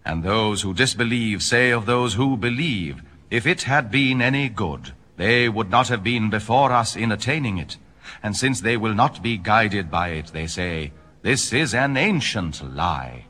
And those who disbelieve say of those who believe, if it had been any good, they would not have been before us in attaining it. And since they will not be guided by it, they say, this is an ancient lie.